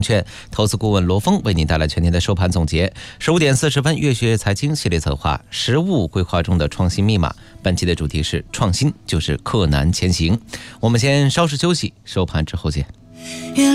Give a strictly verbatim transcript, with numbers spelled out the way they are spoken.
券投资顾问罗峰为您带来全天的收盘总结。十五点四十分，月学财经系列策划，实务规划中的创新密码。本期的主题是创新就是克难前行。我们先稍事休息，收盘之后见。